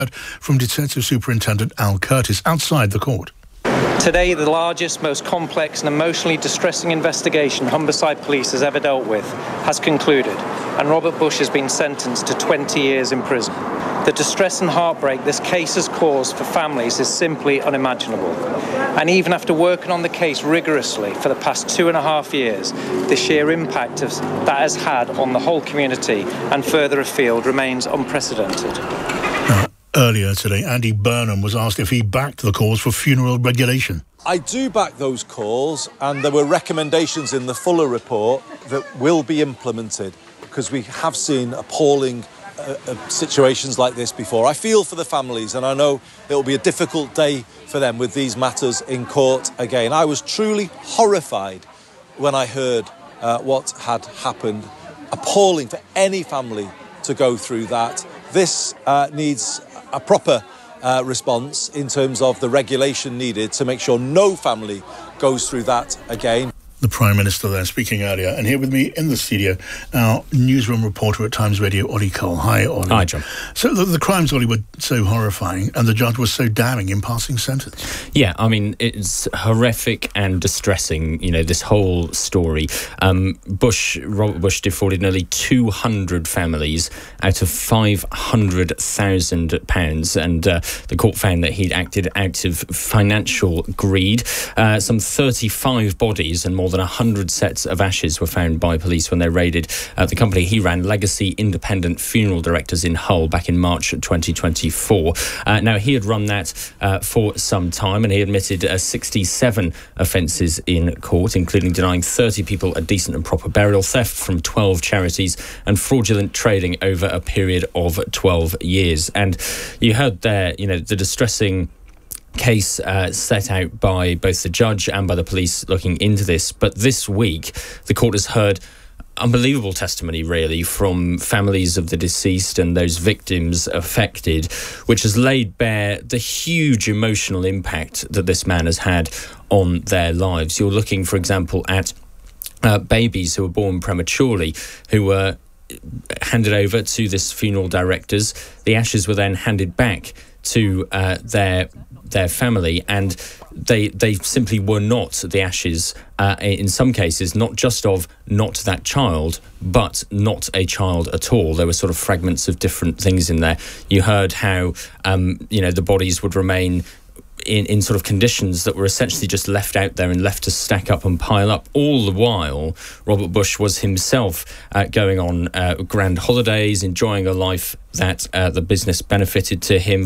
from Detective Superintendent Al Curtis outside the court. Today, the largest, most complex and emotionally distressing investigation Humberside Police has ever dealt with has concluded, and Robert Bush has been sentenced to 20 years in prison. The distress and heartbreak this case has caused for families is simply unimaginable. And even after working on the case rigorously for the past 2.5 years, the sheer impact that has had on the whole community and further afield remains unprecedented. Earlier today, Andy Burnham was asked if he backed the calls for funeral regulation. I do back those calls, and there were recommendations in the Fuller report that will be implemented, because we have seen appalling situations like this before. I feel for the families, and I know it will be a difficult day for them with these matters in court again. I was truly horrified when I heard what had happened. Appalling for any family to go through that. This needs a proper response in terms of the regulation needed to make sure no family goes through that again. The Prime Minister there speaking earlier. And here with me in the studio, our newsroom reporter at Times Radio, Ollie Cole. Hi, Ollie. Hi, John. So the crimes, Ollie, were so horrifying and the judge was so damning in passing sentence. Yeah, I mean, it's horrific and distressing, this whole story. Robert Bush defrauded nearly 200 families out of £500,000. And the court found that he'd acted out of financial greed. Some 35 bodies and more than 100 sets of ashes were found by police when they raided the company he ran, Legacy Independent Funeral Directors in Hull, back in March 2024. Now, he had run that for some time, and he admitted 67 offences in court, including denying 30 people a decent and proper burial, theft from 12 charities, and fraudulent trading over a period of 12 years. And you heard there, the distressing case set out by both the judge and by the police looking into this. But this week, the court has heard unbelievable testimony, really, from families of the deceased and those victims affected, which has laid bare the huge emotional impact that this man has had on their lives. You're looking, for example, at babies who were born prematurely, who were handed over to this funeral directors. The ashes were then handed back to their family, and they simply were not the ashes, in some cases, not just of not that child, but not a child at all. There were sort of fragments of different things in there. You heard how the bodies would remain in sort of conditions that were essentially just left out there and left to stack up and pile up. All the while, Robert Bush was himself going on grand holidays, enjoying a life that the business benefited to him.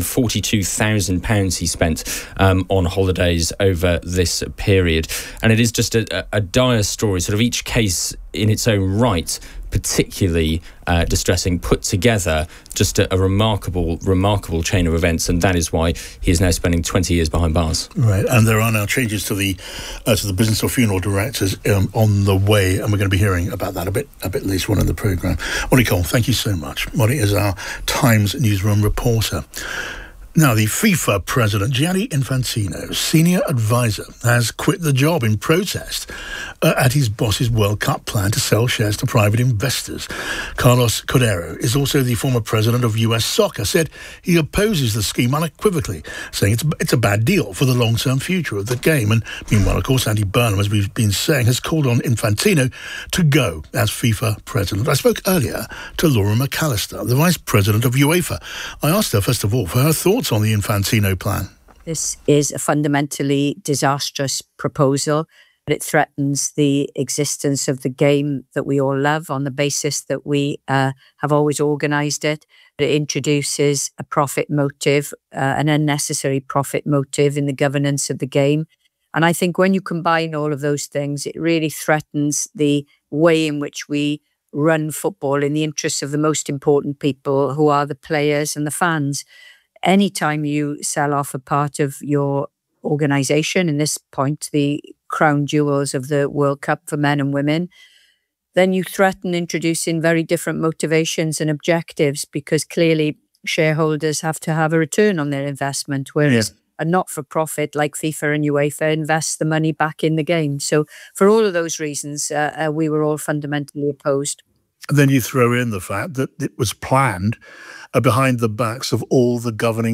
£42,000 he spent on holidays over this period. And it is just a dire story, sort of each case in its own right, particularly distressing, put together just a remarkable chain of events, and that is why he is now spending 20 years behind bars. Right, and there are now changes to the business of funeral directors on the way, and we're going to be hearing about that a bit later on in the programme. Ollie Cole, thank you so much. Ollie is our Times newsroom reporter. Now, the FIFA president, Gianni Infantino, senior advisor, has quit the job in protest at his boss's World Cup plan to sell shares to private investors. Carlos Cordero is also the former president of US Soccer, said he opposes the scheme unequivocally, saying it's a bad deal for the long-term future of the game. And meanwhile, of course, Andy Burnham, as we've been saying, has called on Infantino to go as FIFA president. I spoke earlier to Laura McAllister, the vice president of UEFA. I asked her, first of all, for her thoughts on the Infantino plan. This is a fundamentally disastrous proposal. It threatens the existence of the game that we all love on the basis that we have always organised it. It introduces a profit motive, an unnecessary profit motive in the governance of the game. And I think when you combine all of those things, it really threatens the way in which we run football in the interests of the most important people, who are the players and the fans. Anytime you sell off a part of your organisation, in this point, the crown jewels of the World Cup for men and women, then you threaten introducing very different motivations and objectives, because clearly shareholders have to have a return on their investment, whereas a not-for-profit like FIFA and UEFA invests the money back in the game. So for all of those reasons, we were all fundamentally opposed. And then you throw in the fact that it was planned behind the backs of all the governing